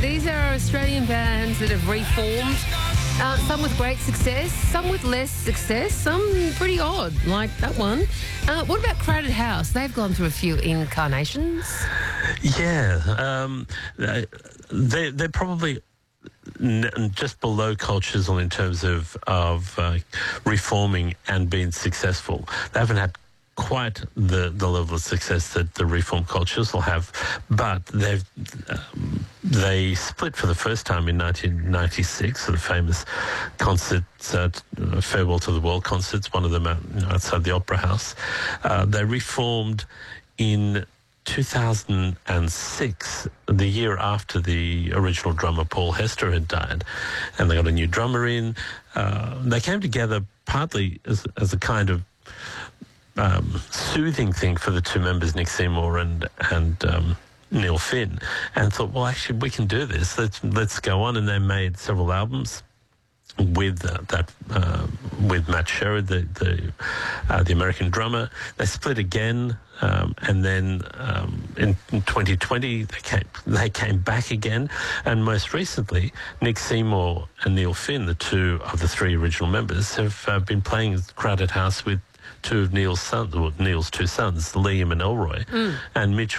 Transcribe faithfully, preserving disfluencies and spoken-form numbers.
These are Australian bands that have reformed. Uh, some with great success, some with less success, some pretty odd, like that one. Uh, what about Crowded House? They've gone through a few incarnations. Yeah, um, they, they're probably n- just below Cultures in terms of, of uh, reforming and being successful. They haven't had quite the, the level of success that the reformed Cultures will have, but they've um, they split for the first time in nineteen ninety-six, the famous concerts, uh, Farewell to the World concerts, one of them out, outside the Opera House. Uh, they reformed in two thousand six, the year after the original drummer Paul Hester had died, and they got a new drummer in. Uh, they came together partly as, as a kind of Um, soothing thing for the two members, Nick Seymour and and um, Neil Finn, and thought, well, actually, we can do this. Let's let's go on. And they made several albums with uh, that uh, with Matt Sherrod, the the, uh, the American drummer. They split again, um, and then um, in, in twenty twenty they came they came back again, and most recently Nick Seymour and Neil Finn, the two of the three original members, have uh, been playing Crowded House with two of Neil's sons, or Neil's two sons, Liam and Elroy, mm. and Mitch